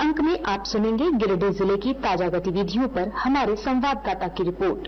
अंक में आप सुनेंगे गिरिडीह जिले की ताजा गतिविधियों पर हमारे संवाददाता की रिपोर्ट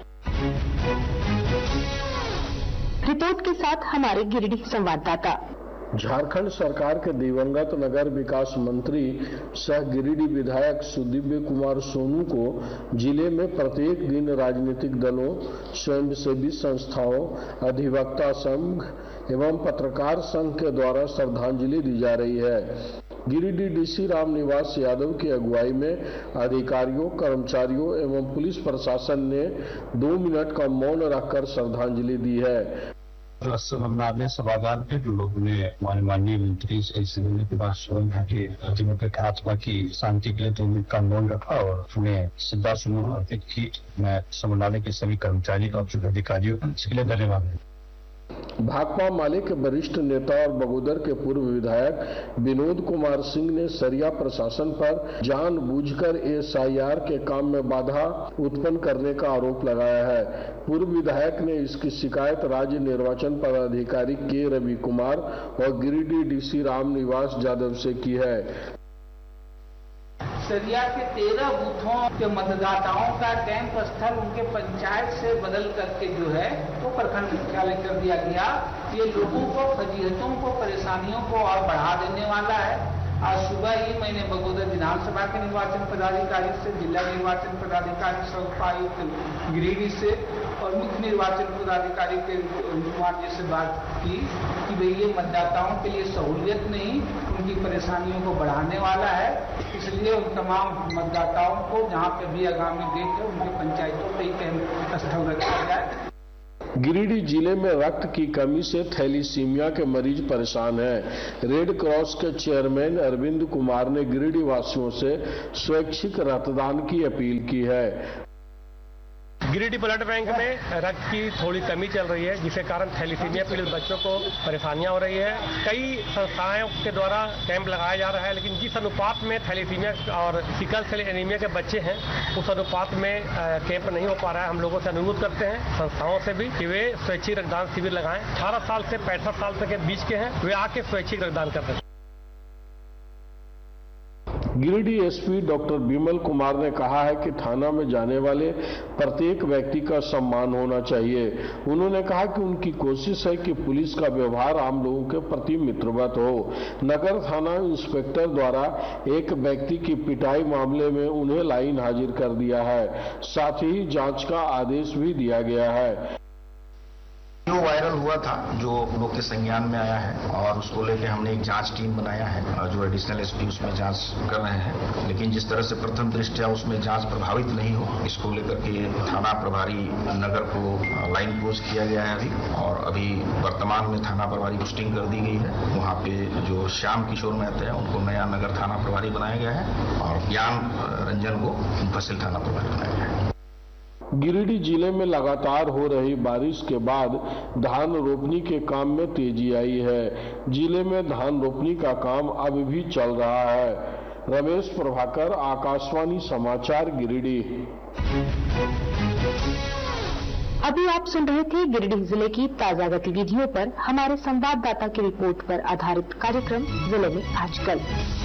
के साथ हमारे गिरिडीह संवाददाता। झारखंड सरकार के दिवंगत नगर विकास मंत्री सह गिरिडीह विधायक सुदिव्य कुमार सोनू को जिले में प्रत्येक दिन राजनीतिक दलों, स्वयंसेवी संस्थाओं, अधिवक्ता संघ एवं पत्रकार संघ के द्वारा श्रद्धांजलि दी जा रही है। गिरिडीह डीसी रामनिवास यादव की अगुवाई में अधिकारियों, कर्मचारियों एवं पुलिस प्रशासन ने 2 मिनट का मौन रखकर श्रद्धांजलि दी है। हमने सभागार पे जो लोगों ने माननीय मंत्री से मिलने के बाद के आत्मा की शांति के लिए 2 मिनट का मौन रखा और उन्हें श्रद्धासुमन अर्पित की। मैं समुदाय के सभी कर्मचारी और अधिकारियों इसके लिए धन्यवाद। भाकपा माले के वरिष्ठ नेता और बगोदर के पूर्व विधायक विनोद कुमार सिंह ने सरिया प्रशासन पर जानबूझकर SIR के काम में बाधा उत्पन्न करने का आरोप लगाया है। पूर्व विधायक ने इसकी शिकायत राज्य निर्वाचन पदाधिकारी के रवि कुमार और गिरिडीह डीसी रामनिवास यादव से की है। सरिया के 13 बूथों के मतदाताओं का कैंप स्थल उनके पंचायत से बदल करके जो है तो प्रखंड मुख्यालय कर दिया गया। ये लोगों को, फजीहतों को, परेशानियों को और बढ़ा देने वाला है। आज सुबह ही मैंने बगोदर विधानसभा के निर्वाचन पदाधिकारी से, जिला निर्वाचन पदाधिकारी सह उपायुक्त गिरिडीह से और मुख्य निर्वाचन पदाधिकारी के कुमार जी से बात की कि भाई ये मतदाताओं के लिए सहूलियत नहीं, उनकी परेशानियों को बढ़ाने वाला है। इसलिए उन तमाम मतदाताओं को जहां पे भी आगामी डेट है उनके पंचायतों पे कैंप स्थल रखा जाए। गिरिडीह जिले में रक्त की कमी से थैलीसीमिया के मरीज परेशान हैं। रेड क्रॉस के चेयरमैन अरविंद कुमार ने गिरिडीह वासियों से स्वैच्छिक रक्तदान की अपील की है। गिरिडीह ब्लड बैंक में रक्त की थोड़ी कमी चल रही है, जिसके कारण थैलीसीमिया पीड़ित बच्चों को परेशानियां हो रही है। कई संस्थाओं के द्वारा कैंप लगाया जा रहा है, लेकिन जिस अनुपात में थैलीसीमिया और सिकल सेल एनीमिया के बच्चे हैं उस अनुपात में कैंप नहीं हो पा रहा है। हम लोगों से अनुरोध करते हैं संस्थाओं से भी कि वे स्वैच्छिक रक्तदान शिविर लगाएं। 18 साल से 65 साल तक के बीच के हैं, वे आके स्वैच्छिक रक्तदान कर सकें। गिरिडीह SP डॉक्टर विमल कुमार ने कहा है कि थाना में जाने वाले प्रत्येक व्यक्ति का सम्मान होना चाहिए। उन्होंने कहा कि उनकी कोशिश है कि पुलिस का व्यवहार आम लोगों के प्रति मित्रवत हो। नगर थाना इंस्पेक्टर द्वारा एक व्यक्ति की पिटाई मामले में उन्हें लाइन हाजिर कर दिया है। साथ ही जांच का आदेश भी दिया गया है। जो वायरल हुआ था, जो लोग के संज्ञान में आया है और उसको लेकर हमने एक जांच टीम बनाया है, जो एडिशनल SP उसमें जांच कर रहे हैं। लेकिन जिस तरह से प्रथम दृष्टया उसमें जांच प्रभावित नहीं हो, इसको लेकर के थाना प्रभारी नगर को लाइन पोस्ट किया गया है अभी। और अभी वर्तमान में थाना प्रभारी पोस्टिंग कर दी गई है। वहाँ पे जो श्याम किशोर मेहता है उनको नया नगर थाना प्रभारी बनाया गया है और ज्ञान रंजन को तहसील थाना प्रभारी बनाया गया है। गिरिडीह जिले में लगातार हो रही बारिश के बाद धान रोपनी के काम में तेजी आई है। जिले में धान रोपनी का काम अभी भी चल रहा है। रमेश प्रभाकर, आकाशवाणी समाचार, गिरिडीह। अभी आप सुन रहे थे गिरिडीह जिले की ताजा गतिविधियों पर हमारे संवाददाता की रिपोर्ट पर आधारित कार्यक्रम जिले में आजकल।